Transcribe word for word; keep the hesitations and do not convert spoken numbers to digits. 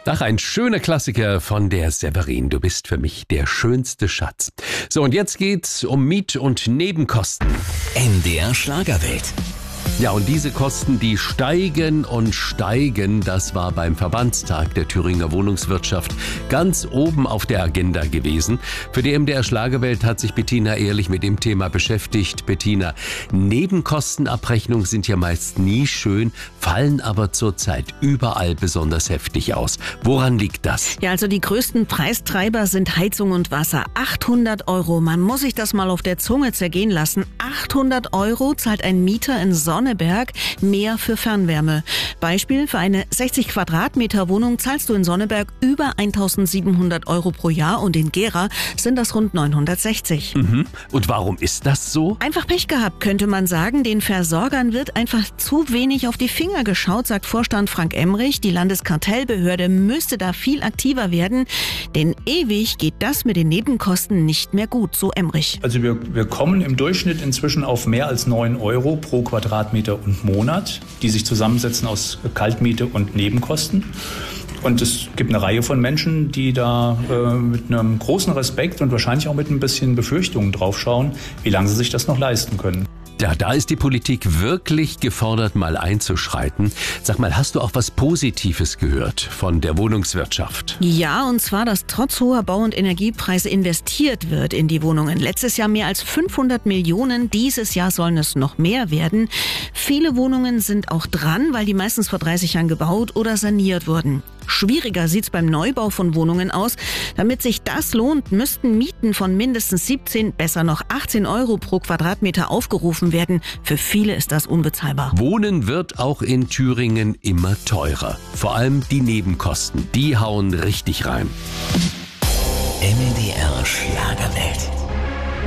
Ach, ein schöner Klassiker von der Severin. Du bist für mich der schönste Schatz. So, und jetzt geht's um Miet- und Nebenkosten. N D R Schlagerwelt. Ja, und diese Kosten, die steigen und steigen. Das war beim Verbandstag der Thüringer Wohnungswirtschaft ganz oben auf der Agenda gewesen. Für die M D R Schlagerwelt hat sich Bettina Ehrlich mit dem Thema beschäftigt. Bettina, Nebenkostenabrechnungen sind ja meist nie schön, fallen aber zurzeit überall besonders heftig aus. Woran liegt das? Ja, also die größten Preistreiber sind Heizung und Wasser. achthundert Euro, man muss sich das mal auf der Zunge zergehen lassen. achthundert Euro zahlt ein Mieter in Sonneberg, mehr für Fernwärme. Beispiel: für eine sechzig Quadratmeter Wohnung zahlst du in Sonneberg über eintausendsiebenhundert Euro pro Jahr und in Gera sind das rund neunhundertsechzig. Mhm. Und warum ist das so? Einfach Pech gehabt, könnte man sagen. Den Versorgern wird einfach zu wenig auf die Finger geschaut, sagt Vorstand Frank Emrich. Die Landeskartellbehörde müsste da viel aktiver werden, denn ewig geht das mit den Nebenkosten nicht mehr gut, so Emrich. Also wir, wir kommen im Durchschnitt inzwischen auf mehr als neun Euro pro Quadratmeter und Monat, die sich zusammensetzen aus Kaltmiete und Nebenkosten. Und es gibt eine Reihe von Menschen, die da äh, mit einem großen Respekt und wahrscheinlich auch mit ein bisschen Befürchtungen draufschauen, wie lange sie sich das noch leisten können. Ja, da ist die Politik wirklich gefordert, mal einzuschreiten. Sag mal, hast du auch was Positives gehört von der Wohnungswirtschaft? Ja, und zwar, dass trotz hoher Bau- und Energiepreise investiert wird in die Wohnungen. Letztes Jahr mehr als fünfhundert Millionen, dieses Jahr sollen es noch mehr werden. Viele Wohnungen sind auch dran, weil die meistens vor dreißig Jahren gebaut oder saniert wurden. Schwieriger sieht's beim Neubau von Wohnungen aus. Damit sich das lohnt, müssten Mieten von mindestens siebzehn, besser noch achtzehn Euro pro Quadratmeter aufgerufen werden. Für viele ist das unbezahlbar. Wohnen wird auch in Thüringen immer teurer. Vor allem die Nebenkosten, die hauen richtig rein. N D R Schlagerwelt.